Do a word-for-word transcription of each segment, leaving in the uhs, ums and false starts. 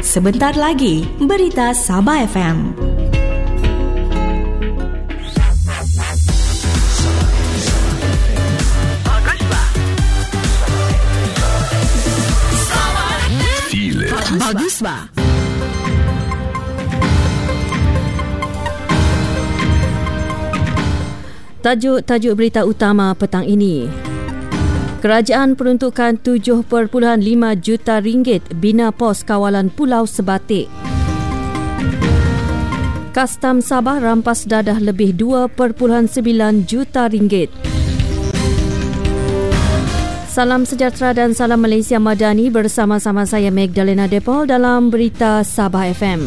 Sebentar lagi, Berita Sabah F M. Baguslah. Tajuk-tajuk berita utama petang ini. Kerajaan peruntukan tujuh perpuluhan lima juta ringgit bina pos kawalan Pulau Sebatik. Kastam Sabah rampas dadah lebih dua perpuluhan sembilan juta ringgit. Salam sejahtera dan salam Malaysia Madani, bersama-sama saya Magdalena Depol dalam Berita Sabah F M.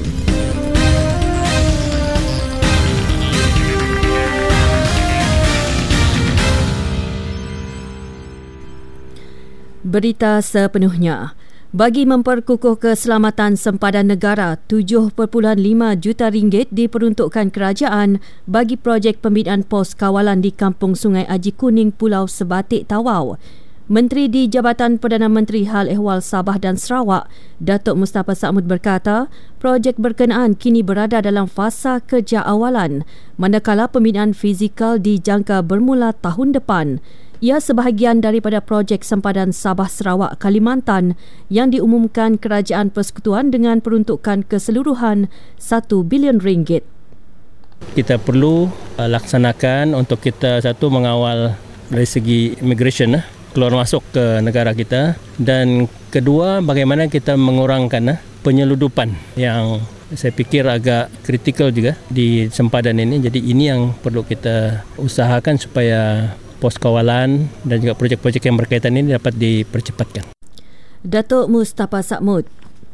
Berita sepenuhnya. Bagi memperkukuh keselamatan sempadan negara, tujuh perpuluhan lima juta ringgit diperuntukkan kerajaan bagi projek pembinaan pos kawalan di Kampung Sungai Aji Kuning, Pulau Sebatik, Tawau. Menteri di Jabatan Perdana Menteri Hal Ehwal Sabah dan Sarawak, Datuk Mustafa Sa'mud berkata, projek berkenaan kini berada dalam fasa kerja awalan, manakala pembinaan fizikal dijangka bermula tahun depan. Ia sebahagian daripada projek sempadan Sabah Sarawak Kalimantan yang diumumkan Kerajaan Persekutuan dengan peruntukan keseluruhan satu bilion ringgit. Kita perlu uh, laksanakan untuk kita satu mengawal dari segi immigration uh, keluar masuk ke negara kita, dan kedua bagaimana kita mengurangkan uh, penyeludupan yang saya fikir agak kritikal juga di sempadan ini. Jadi ini yang perlu kita usahakan supaya pos kawalan dan juga projek-projek yang berkaitan ini dapat dipercepatkan. Datuk Mustafa Sa'mud.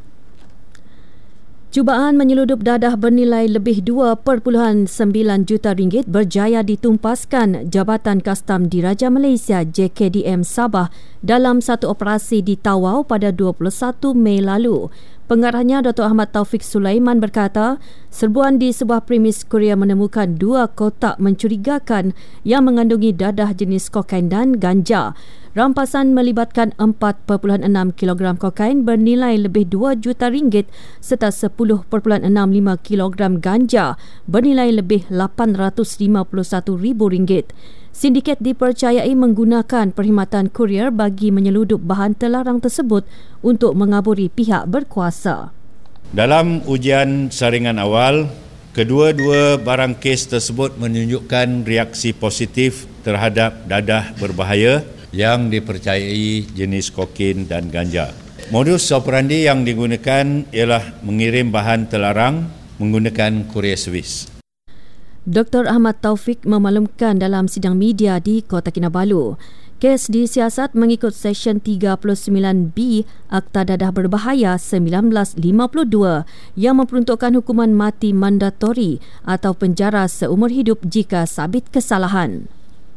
Cubaan menyeludup dadah bernilai lebih dua perpuluhan sembilan juta ringgit berjaya ditumpaskan Jabatan Kastam Diraja Malaysia J K D M Sabah dalam satu operasi di Tawau pada dua puluh satu Mei lalu. Pengarahnya Datuk Ahmad Taufik Sulaiman berkata, serbuan di sebuah premis kurir menemukan dua kotak mencurigakan yang mengandungi dadah jenis kokain dan ganja. Rampasan melibatkan empat perpuluhan enam kilogram kokain bernilai lebih dua juta ringgit serta sepuluh perpuluhan enam lima kilogram ganja bernilai lebih lapan ratus lima puluh satu ribu ringgit. Sindiket dipercayai menggunakan perkhidmatan kurier bagi menyeludup bahan terlarang tersebut untuk mengaburi pihak berkuasa. Dalam ujian saringan awal, kedua-dua barang kes tersebut menunjukkan reaksi positif terhadap dadah berbahaya yang dipercayai jenis kokain dan ganja. Modus operandi yang digunakan ialah mengirim bahan terlarang menggunakan courier service. Doktor Ahmad Taufik memaklumkan dalam sidang media di Kota Kinabalu, kes disiasat mengikut Seksyen tiga puluh sembilan B Akta Dadah Berbahaya seribu sembilan ratus lima puluh dua yang memperuntukkan hukuman mati mandatori atau penjara seumur hidup jika sabit kesalahan.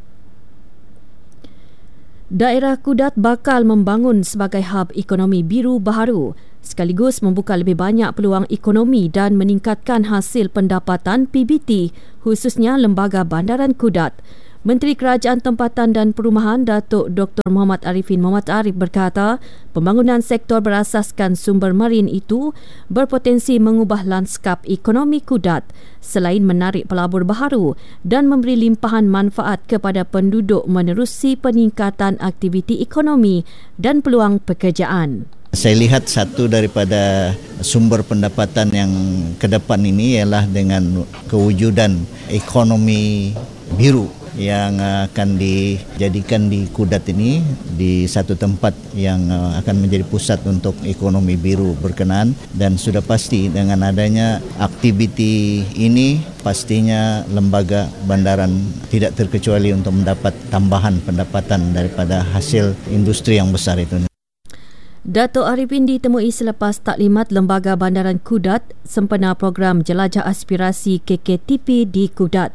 Daerah Kudat bakal membangun sebagai hub ekonomi biru baharu sekaligus membuka lebih banyak peluang ekonomi dan meningkatkan hasil pendapatan P B T khususnya Lembaga Bandaran Kudat. Menteri Kerajaan Tempatan dan Perumahan Datuk Doktor Muhammad Arifin Muhammad Arif berkata, pembangunan sektor berasaskan sumber marin itu berpotensi mengubah lanskap ekonomi Kudat selain menarik pelabur baharu dan memberi limpahan manfaat kepada penduduk menerusi peningkatan aktiviti ekonomi dan peluang pekerjaan. Saya lihat satu daripada sumber pendapatan yang ke depan ini ialah dengan kewujudan ekonomi biru yang akan dijadikan di Kudat ini di satu tempat yang akan menjadi pusat untuk ekonomi biru berkenaan, dan sudah pasti dengan adanya aktiviti ini pastinya lembaga bandaran tidak terkecuali untuk mendapat tambahan pendapatan daripada hasil industri yang besar itu. Datuk Arifin ditemui selepas taklimat Lembaga Bandaran Kudat sempena program Jelajah Aspirasi K K T P di Kudat.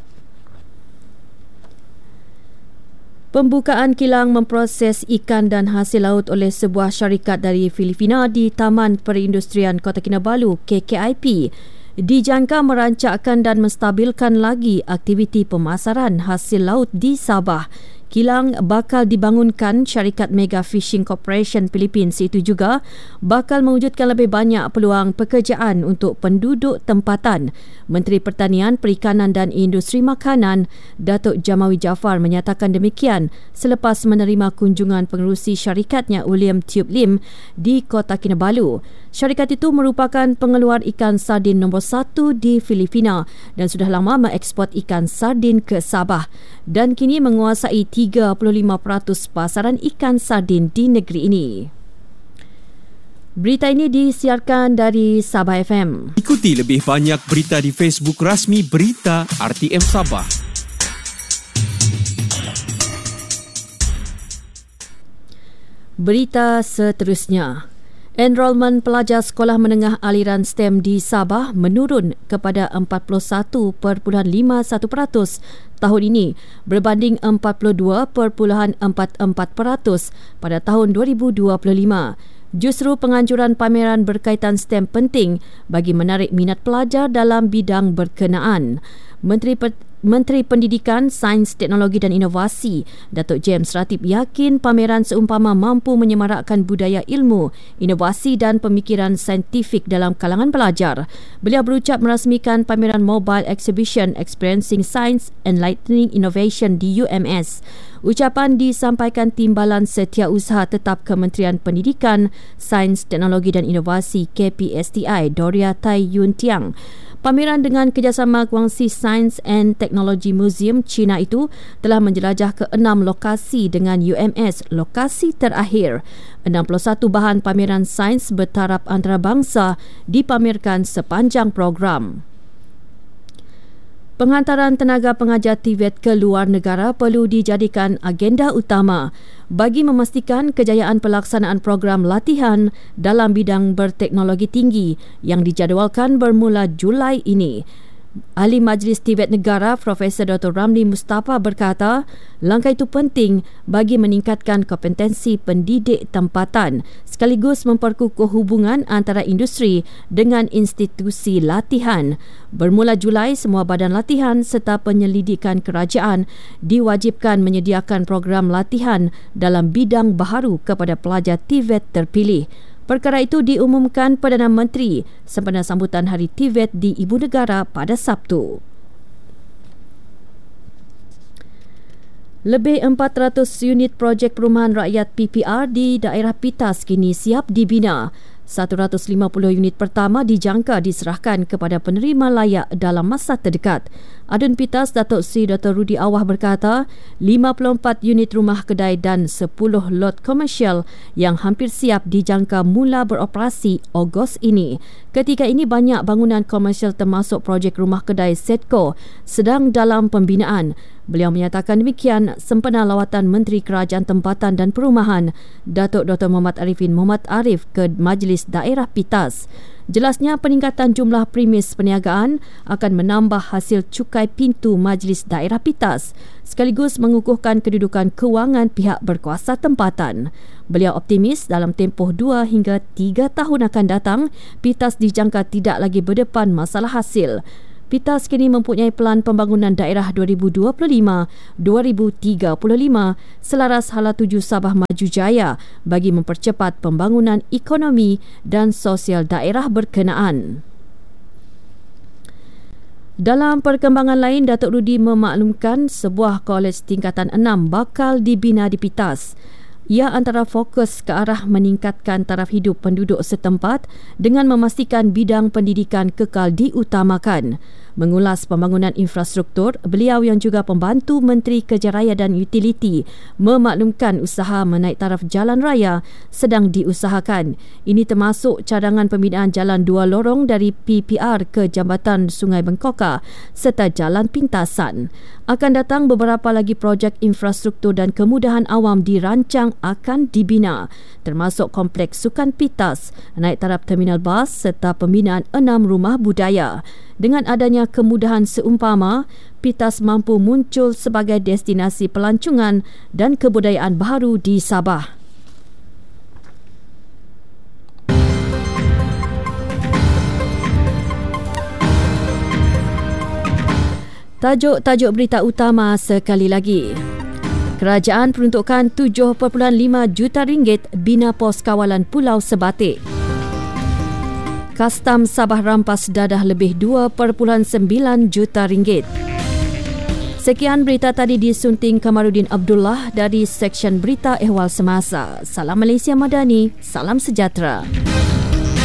Pembukaan kilang memproses ikan dan hasil laut oleh sebuah syarikat dari Filipina di Taman Perindustrian Kota Kinabalu K K I P dijangka merancakkan dan menstabilkan lagi aktiviti pemasaran hasil laut di Sabah. kilang bakal dibangunkan syarikat Mega Fishing Corporation Philippines itu juga bakal mewujudkan lebih banyak peluang pekerjaan untuk penduduk tempatan. Menteri Pertanian, Perikanan dan Industri Makanan, Datuk Jamawi Jaafar menyatakan demikian selepas menerima kunjungan pengerusi syarikatnya William Tube Lim di Kota Kinabalu. Syarikat itu merupakan pengeluar ikan sardin nombor satu di Filipina dan sudah lama mengeksport ikan sardin ke Sabah dan kini menguasai tiga puluh lima peratus pasaran ikan sardin di negeri ini. Berita ini disiarkan dari Sabah F M. Ikuti lebih banyak berita di Facebook rasmi Berita R T M Sabah. Berita seterusnya. Enrolment pelajar sekolah menengah aliran STEM di Sabah menurun kepada empat puluh satu perpuluhan lima satu peratus tahun ini berbanding empat puluh dua perpuluhan empat empat peratus pada tahun dua ribu dua puluh lima. Justru penganjuran pameran berkaitan STEM penting bagi menarik minat pelajar dalam bidang berkenaan. Menteri Per- Menteri Pendidikan, Sains, Teknologi dan Inovasi, Datuk James Ratib yakin pameran seumpama mampu menyemarakkan budaya ilmu, inovasi dan pemikiran saintifik dalam kalangan pelajar. Beliau berucap merasmikan pameran Mobile Exhibition Experiencing Science Enlightening Innovation di U M S. Ucapan disampaikan Timbalan Setiausaha Tetap Kementerian Pendidikan, Sains, Teknologi dan Inovasi K P S T I, Doria Tai Yun Tiang. Pameran dengan kerjasama Guangxi Science and Technology Museum China itu telah menjelajah ke enam lokasi dengan U M S lokasi terakhir. enam puluh satu bahan pameran sains bertaraf antarabangsa dipamerkan sepanjang program. Penghantaran tenaga pengajar T V E T ke luar negara perlu dijadikan agenda utama bagi memastikan kejayaan pelaksanaan program latihan dalam bidang berteknologi tinggi yang dijadualkan bermula Julai ini. Ahli Majlis T V E T Negara Profesor Doktor Ramli Mustafa berkata, langkah itu penting bagi meningkatkan kompetensi pendidik tempatan sekaligus memperkukuh hubungan antara industri dengan institusi latihan. Bermula Julai, semua badan latihan serta penyelidikan kerajaan diwajibkan menyediakan program latihan dalam bidang baharu kepada pelajar T V E T terpilih. Perkara itu diumumkan Perdana Menteri sempena sambutan Hari T V E T di Ibu Negara pada Sabtu. Lebih empat ratus unit projek perumahan rakyat P P R di daerah Pitas kini siap dibina. seratus lima puluh unit pertama dijangka diserahkan kepada penerima layak dalam masa terdekat. Adun Pitas Datuk Seri Doktor Rudi Awah berkata, lima puluh empat unit rumah kedai dan sepuluh lot komersial yang hampir siap dijangka mula beroperasi Ogos ini. Ketika ini banyak bangunan komersial termasuk projek rumah kedai Setco sedang dalam pembinaan. Beliau menyatakan demikian sempena lawatan Menteri Kerajaan Tempatan dan Perumahan Datuk Doktor Muhammad Arifin Muhammad Arif ke Majlis Daerah Pitas. Jelasnya peningkatan jumlah premis perniagaan akan menambah hasil cukai pintu Majlis Daerah Pitas sekaligus mengukuhkan kedudukan kewangan pihak berkuasa tempatan. Beliau optimis dalam tempoh dua hingga tiga tahun akan datang, Pitas dijangka tidak lagi berdepan masalah hasil. Pitas kini mempunyai pelan pembangunan daerah dua ribu dua puluh lima hingga dua ribu tiga puluh lima selaras Hala tuju Sabah Maju Jaya bagi mempercepat pembangunan ekonomi dan sosial daerah berkenaan. Dalam perkembangan lain, Datuk Rudi memaklumkan sebuah kolej tingkatan enam bakal dibina di Pitas. Ia antara fokus ke arah meningkatkan taraf hidup penduduk setempat dengan memastikan bidang pendidikan kekal diutamakan. Mengulas pembangunan infrastruktur, beliau yang juga pembantu Menteri Kerja Raya dan Utiliti memaklumkan usaha menaik taraf jalan raya sedang diusahakan. Ini termasuk cadangan pembinaan jalan dua lorong dari P P R ke Jambatan Sungai Bengkoka serta jalan pintasan. Akan datang beberapa lagi projek infrastruktur dan kemudahan awam dirancang akan dibina, termasuk kompleks sukan Pitas, naik taraf terminal bas serta pembinaan enam rumah budaya. Dengan adanya kemudahan seumpama, Pitas mampu muncul sebagai destinasi pelancongan dan kebudayaan baru di Sabah. Tajuk-tajuk berita utama sekali lagi. Kerajaan peruntukkan tujuh perpuluhan lima juta ringgit bina pos kawalan Pulau Sebatik. Kastam Sabah rampas dadah lebih dua perpuluhan sembilan juta ringgit. Sekian berita tadi disunting Kamarudin Abdullah dari Seksyen Berita Ehwal Semasa. Salam Malaysia Madani, salam sejahtera.